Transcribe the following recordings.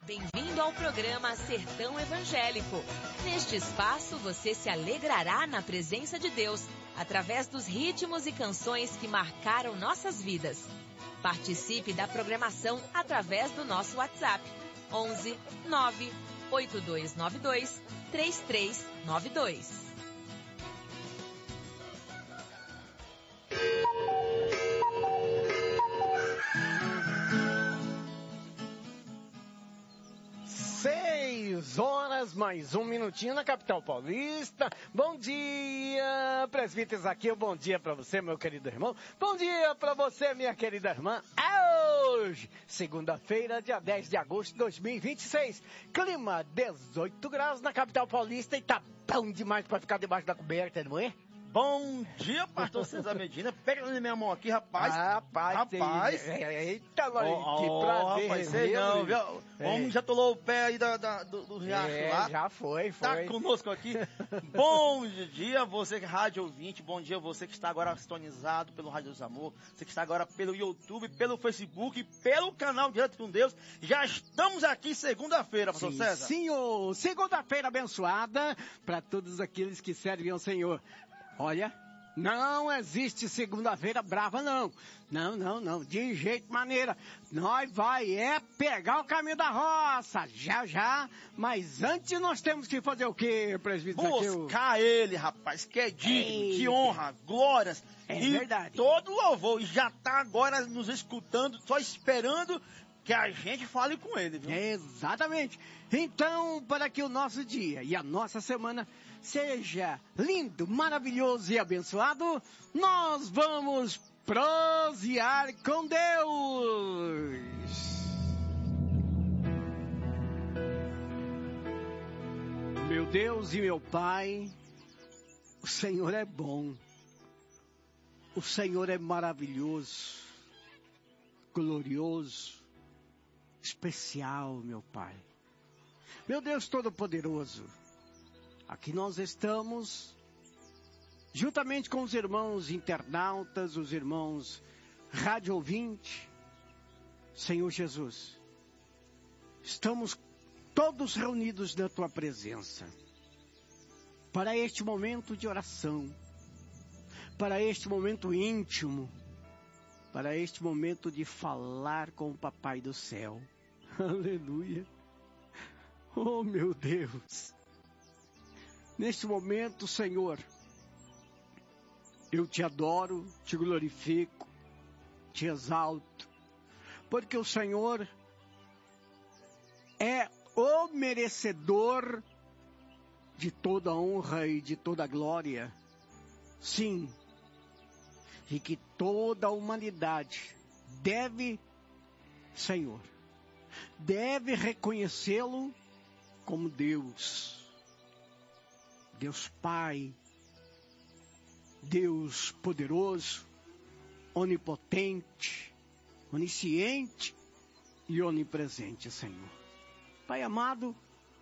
Bem-vindo ao programa Sertão Evangélico. Neste espaço você se alegrará na presença de Deus, através dos ritmos e canções que marcaram nossas vidas. Participe da programação através do nosso WhatsApp, 11 9 8292 3392. Horas, mais um minutinho na capital paulista. Bom dia, presbítero Zaqueu, bom dia para você, meu querido irmão. Bom dia para você, minha querida irmã. É hoje, segunda-feira, dia 10 de agosto de 2026. Clima 18 graus na capital paulista e tá bom demais para ficar debaixo da coberta, não é? Bom dia, pastor César Medina. Pega na minha mão aqui, rapaz. Rapaz. Eita, que prazer. Rapaz, sei não, viu? O homem já tolou o pé aí do riacho lá. Já foi. Tá conosco aqui. Bom dia, você que é rádio ouvinte. Bom dia, você que está agora sintonizado pelo Rádio dos Amor. Você que está agora pelo YouTube, pelo Facebook, pelo canal Direto com Deus. Já estamos aqui segunda-feira, pastor César. Senhor, segunda-feira abençoada para todos aqueles que servem ao Senhor. Olha, não existe segunda-feira brava, não. Não, de jeito maneira. Nós vai pegar o caminho da roça, já. Mas antes nós temos que fazer o quê, presbítero? Buscar ele, rapaz, que é digno, que honra, glórias. É verdade. Todo louvor, e já tá agora nos escutando, só esperando que a gente fale com ele, viu? Exatamente. Então, para que o nosso dia e a nossa semana seja lindo, maravilhoso e abençoado, nós vamos prosear com Deus. Meu Deus e meu Pai, o Senhor é bom, o Senhor é maravilhoso, glorioso, especial, meu Pai. Meu Deus Todo-Poderoso, aqui nós estamos, juntamente com os irmãos internautas, os irmãos rádio ouvinte, Senhor Jesus, estamos todos reunidos na Tua presença, para este momento de oração, para este momento íntimo, para este momento de falar com o Papai do Céu. Aleluia. Oh, meu Deus. Neste momento, Senhor, eu te adoro, te glorifico, te exalto, porque o Senhor é o merecedor de toda honra e de toda glória. Sim, e que toda a humanidade deve, Senhor, deve reconhecê-lo como Deus, Deus Pai, Deus poderoso, onipotente, onisciente e onipresente, Senhor. Pai amado,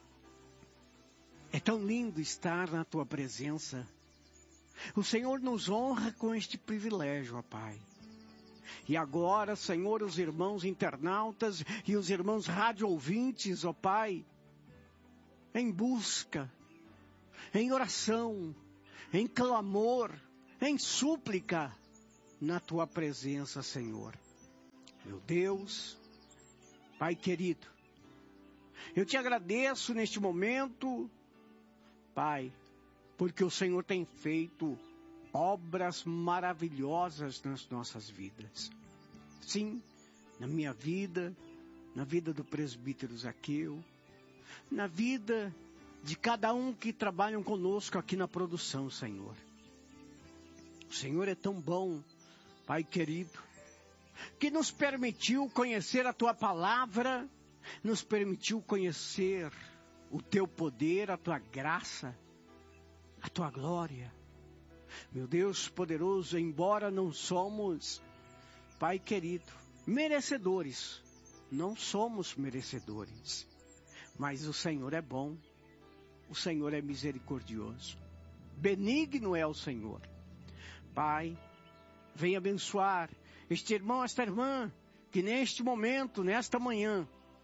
é tão lindo estar na Tua presença. O Senhor nos honra com este privilégio, ó Pai. E agora, Senhor, os irmãos internautas e os irmãos rádio ouvintes, ó Pai, em busca, em oração, em clamor, em súplica, na Tua presença, Senhor. Meu Deus, Pai querido, eu te agradeço neste momento, Pai, porque o Senhor tem feito obras maravilhosas nas nossas vidas. Sim, na minha vida, na vida do presbítero Zaqueu, na vida de cada um que trabalham conosco aqui na produção, Senhor. O Senhor é tão bom, Pai querido, que nos permitiu conhecer a Tua palavra, nos permitiu conhecer o Teu poder, a Tua graça, a Tua glória. Meu Deus poderoso, embora não somos, Pai querido, merecedores, não somos merecedores, mas o Senhor é bom, o Senhor é misericordioso, benigno é o Senhor. Pai, venha abençoar este irmão, esta irmã, que neste momento, nesta manhã,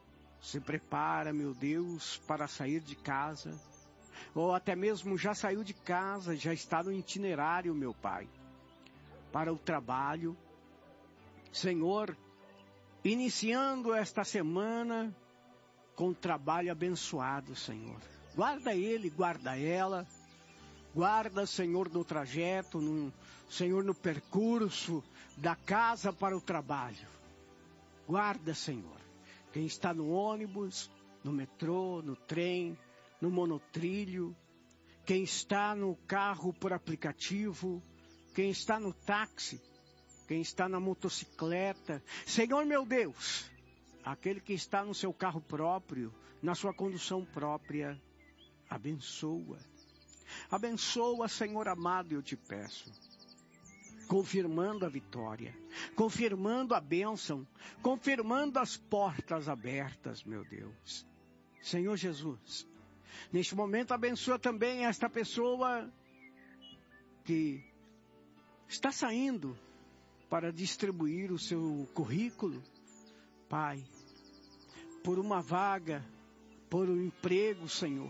se prepara, meu Deus, para sair de casa, ou até mesmo já saiu de casa, já está no itinerário, meu Pai, para o trabalho. Senhor, iniciando esta semana com trabalho abençoado, Senhor. Guarda ele, guarda ela, guarda, Senhor, no trajeto, Senhor, no percurso da casa para o trabalho. Guarda, Senhor, quem está no ônibus, no metrô, no trem, no monotrilho, quem está no carro por aplicativo, quem está no táxi, quem está na motocicleta. Senhor meu Deus, aquele que está no seu carro próprio, na sua condução própria, abençoa. Abençoa, Senhor amado, eu te peço. Confirmando a vitória, confirmando a bênção, confirmando as portas abertas, meu Deus. Senhor Jesus, neste momento abençoa também esta pessoa que está saindo para distribuir o seu currículo, Pai, por uma vaga, por um emprego, Senhor.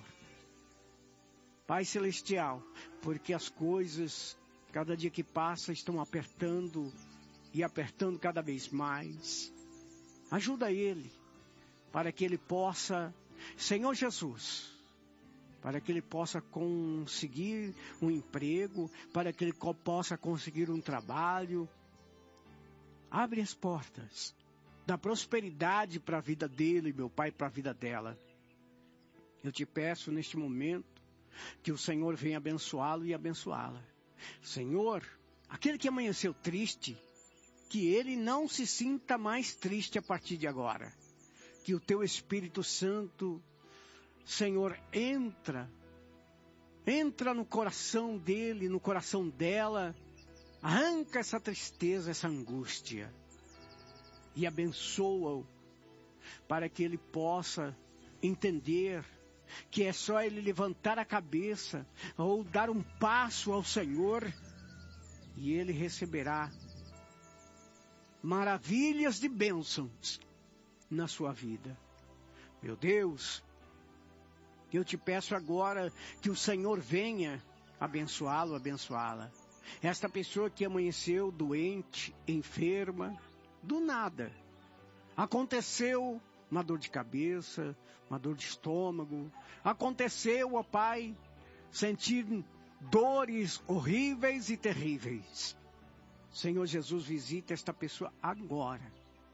Pai Celestial, porque as coisas, cada dia que passa, estão apertando e apertando cada vez mais. Ajuda ele, para que ele possa, Senhor Jesus, para que ele possa conseguir um emprego, para que ele possa conseguir um trabalho. Abre as portas da prosperidade para a vida dele, meu Pai, para a vida dela. Eu te peço neste momento que o Senhor venha abençoá-lo e abençoá-la. Senhor, aquele que amanheceu triste, que ele não se sinta mais triste a partir de agora. Que o teu Espírito Santo, Senhor, entra no coração dele, no coração dela, arranca essa tristeza, essa angústia e abençoa-o para que ele possa entender que é só ele levantar a cabeça ou dar um passo ao Senhor e ele receberá maravilhas de bênçãos na sua vida. Meu Deus, eu te peço agora que o Senhor venha abençoá-lo, abençoá-la. Esta pessoa que amanheceu doente, enferma, do nada, aconteceu uma dor de cabeça, uma dor de estômago, aconteceu, ó Pai, sentir dores horríveis e terríveis. Senhor Jesus, visita esta pessoa agora.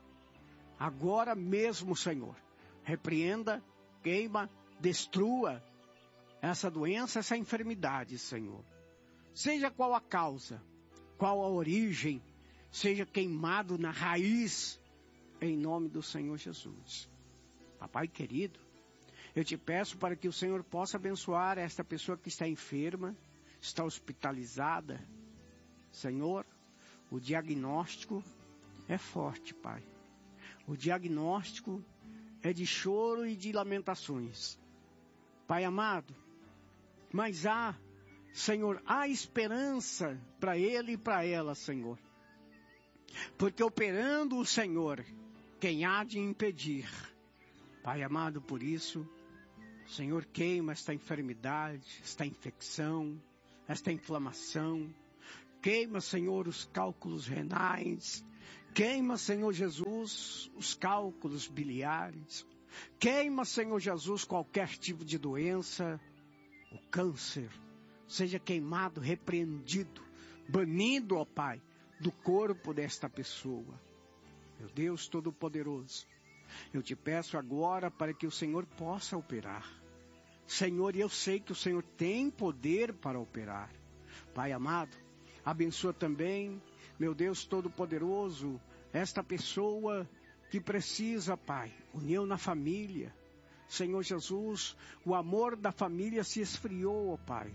Agora mesmo, Senhor. Repreenda, queima, destrua essa doença, essa enfermidade, Senhor. Seja qual a causa, qual a origem, seja queimado na raiz, em nome do Senhor Jesus. Papai querido, eu te peço para que o Senhor possa abençoar esta pessoa que está enferma, está hospitalizada. Senhor, o diagnóstico é forte, Pai. O diagnóstico é de choro e de lamentações. Pai amado, mas Senhor, há esperança para ele e para ela, Senhor. Porque operando o Senhor, quem há de impedir? Pai amado, por isso, Senhor, queima esta enfermidade, esta infecção, esta inflamação. Queima, Senhor, os cálculos renais. Queima, Senhor Jesus, os cálculos biliares. Queima, Senhor Jesus, qualquer tipo de doença. O câncer seja queimado, repreendido, banido, ó Pai, do corpo desta pessoa. Meu Deus Todo-Poderoso, eu te peço agora para que o Senhor possa operar. Senhor, eu sei que o Senhor tem poder para operar. Pai amado, abençoa também, meu Deus Todo-Poderoso, esta pessoa que precisa, Pai, união na família. Senhor Jesus, o amor da família se esfriou, ó Pai.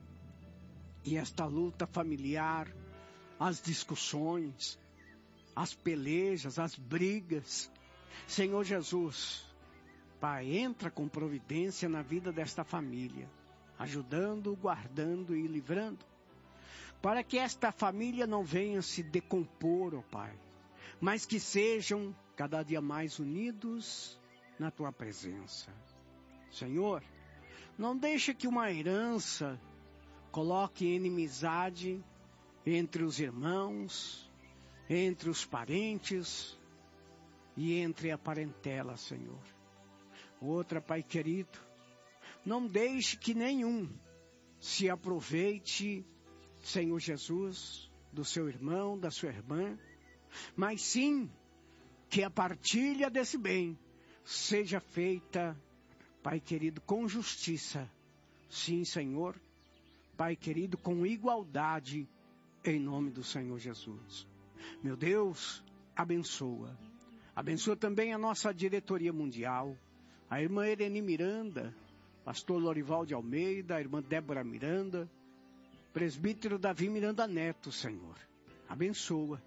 E esta luta familiar, as discussões, as pelejas, as brigas. Senhor Jesus, Pai, entra com providência na vida desta família, ajudando, guardando e livrando, para que esta família não venha se decompor, ó Pai, mas que sejam cada dia mais unidos na tua presença. Senhor, não deixa que uma herança coloque inimizade entre os irmãos, entre os parentes e entre a parentela, Senhor. Outra, Pai querido, não deixe que nenhum se aproveite, Senhor Jesus, do seu irmão, da sua irmã, mas sim que a partilha desse bem seja feita, Pai querido, com justiça. Sim, Senhor, Pai querido, com igualdade, em nome do Senhor Jesus. Meu Deus, abençoa. Abençoa também a nossa diretoria mundial, a irmã Irene Miranda, pastor Lorival de Almeida, a irmã Débora Miranda, presbítero Davi Miranda Neto, Senhor. Abençoa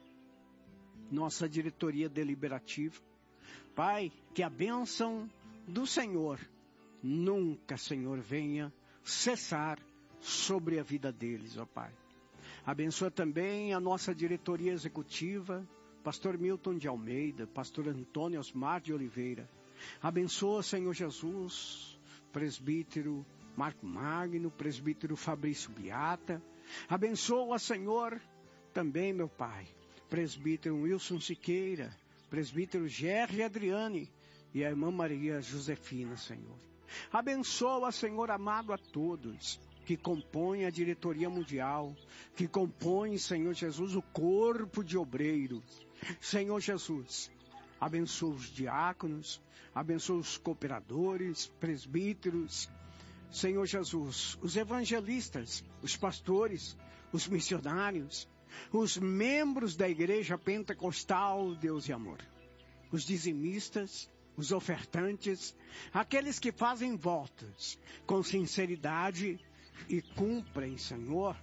nossa diretoria deliberativa. Pai, que a bênção do Senhor nunca, Senhor, venha cessar sobre a vida deles, ó Pai. Abençoa também a nossa diretoria executiva, pastor Milton de Almeida, pastor Antônio Osmar de Oliveira. Abençoa, Senhor Jesus, presbítero Marco Magno, presbítero Fabrício Beata. Abençoa, Senhor, também, meu Pai, presbítero Wilson Siqueira, presbítero Gerry Adriane e a irmã Maria Josefina, Senhor. Abençoa, Senhor amado, a todos que compõem a diretoria mundial, que compõem, Senhor Jesus, o corpo de obreiros. Senhor Jesus, abençoa os diáconos, abençoa os cooperadores, presbíteros, Senhor Jesus, os evangelistas, os pastores, os missionários, os membros da igreja pentecostal, Deus e amor, os dizimistas, os ofertantes, aqueles que fazem votos com sinceridade e cumprem, Senhor.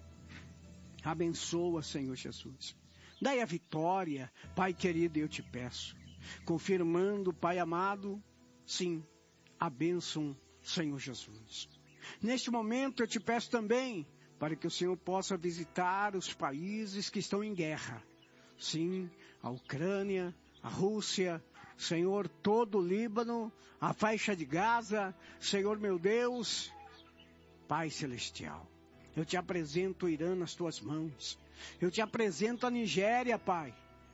Abençoa, Senhor Jesus. Dai a vitória, Pai querido, eu te peço. Confirmando, Pai amado, sim, a bênção, Senhor Jesus. Neste momento eu te peço também para que o Senhor possa visitar os países que estão em guerra. Sim, a Ucrânia, a Rússia, Senhor, todo o Líbano, a faixa de Gaza, Senhor meu Deus, Pai Celestial, eu te apresento o Irã nas tuas mãos. Eu te apresento a Nigéria, Pai,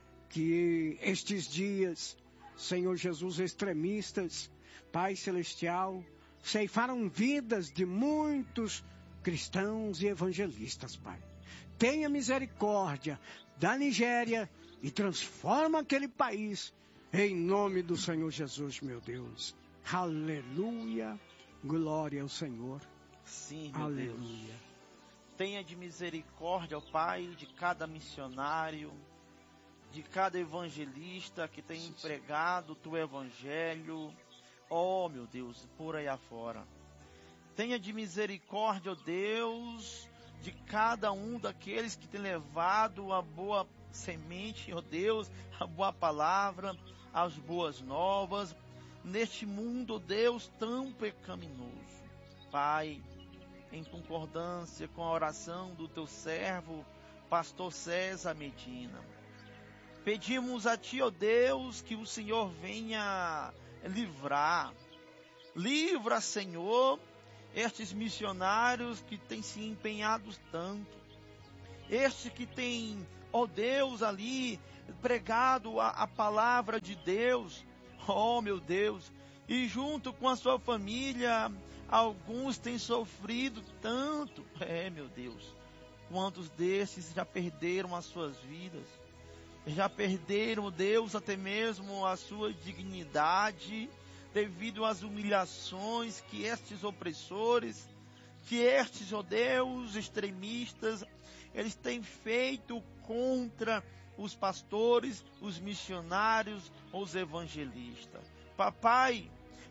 que estes dias, Senhor Jesus, extremistas, Pai Celestial, ceifaram vidas de muitos cristãos e evangelistas, Pai. Tenha misericórdia da Nigéria e transforma aquele país em nome do Senhor Jesus, meu Deus. Aleluia, glória ao Senhor. Sim, meu Aleluia. Deus. Tenha de misericórdia, ó Pai, de cada missionário, de cada evangelista que tem pregado o teu evangelho. Oh, meu Deus, por aí afora. Tenha de misericórdia, ó Deus, de cada um daqueles que tem levado a boa semente, ó Deus, a boa palavra, as boas novas, neste mundo, ó Deus, tão pecaminoso. Pai, em concordância com a oração do teu servo, pastor César Medina, pedimos a ti, ó Deus, que o Senhor venha livra, Senhor, estes missionários que têm se empenhado tanto, estes que têm, ó Deus, ali pregado a palavra de Deus, ó meu Deus, e junto com a sua família, alguns têm sofrido tanto, meu Deus, quantos desses já perderam as suas vidas, já perderam, Deus, até mesmo a sua dignidade, devido às humilhações que estes opressores, que estes, ó Deus, extremistas, eles têm feito contra os pastores, os missionários, os evangelistas. Papai,